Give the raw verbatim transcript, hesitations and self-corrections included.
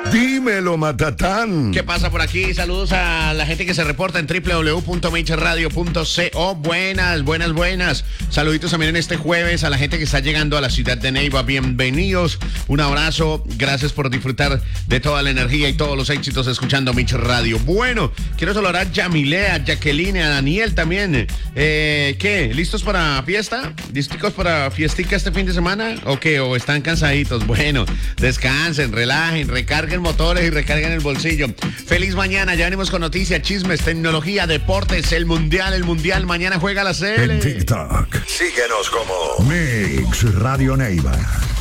Dímelo, Matatán. ¿Qué pasa por aquí? Saludos a la gente que se reporta en doble u doble u doble u punto meicher radio punto co. Buenas, buenas, buenas. Saluditos también en este jueves a la gente que está llegando a la ciudad de Neiva. Bienvenidos. Un abrazo. Gracias por disfrutar de toda la energía y todos los éxitos escuchando Meicher Radio. Bueno, quiero saludar a Yamile, a Jacqueline, a Daniel también. Eh, ¿Qué? ¿Listos para fiesta? ¿Listos para fiestica este fin de semana? ¿O qué? ¿O están cansaditos? Bueno, descansen, relajen, recarguen motores y recarguen el bolsillo. Feliz mañana. Ya venimos con noticias, chismes, tecnología, deportes, el mundial, el mundial. Mañana juega la C L. En TikTok, síguenos como Mix Radio Neiva.